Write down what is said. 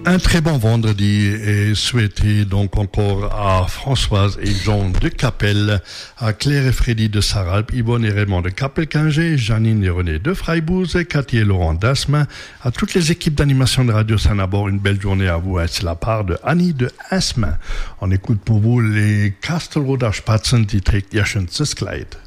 Un très bon vendredi et souhaité donc encore à Françoise et Jean de Capelle, à Claire et Freddy de Saralpe, Yvonne et Raymond de Capelle-Quingé, Janine et René de Freibourg, Cathy et Laurent d'Asmin, à toutes les équipes d'animation de Radio Saint-Nabor, une belle journée à vous. C'est la part de Annie de Asmin. On écoute pour vous les Kastelroder Spatzen, die trägt Jaschenses Kleid.